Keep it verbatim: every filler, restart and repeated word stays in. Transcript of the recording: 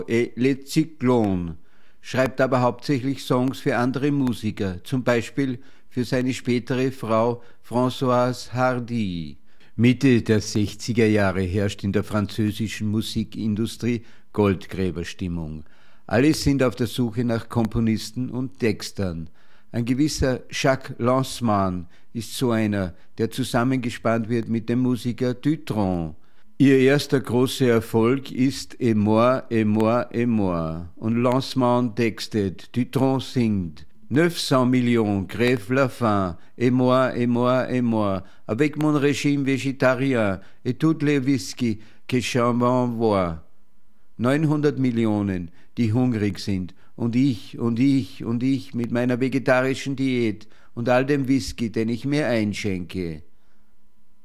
et les Cyclones, schreibt aber hauptsächlich Songs für andere Musiker, zum Beispiel für seine spätere Frau Françoise Hardy. Mitte der sechziger Jahre herrscht in der französischen Musikindustrie Goldgräberstimmung. Alle sind auf der Suche nach Komponisten und Textern. Ein gewisser Jacques Lanzmann ist so einer, der zusammengespannt wird mit dem Musiker Dutronc. Ihr erster großer Erfolg ist Et moi, et moi, et moi. Und Lanzmann textet, Dutronc singt. neuf cents millions, crève la faim, et moi, et moi, et moi, avec mon régime végétarien et toutes les whisky que je m'envoie. neunhundert Millionen, die hungrig sind, und ich, und ich, und ich mit meiner vegetarischen Diät und all dem Whisky, den ich mir einschenke.